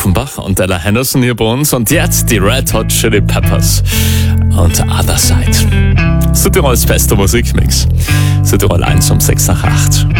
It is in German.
Offenbach und Ella Henderson hier bei uns. Und jetzt die Red Hot Chili Peppers und Other Side. Südtirols bester Musikmix. Südtirol 1 um 6 nach 8.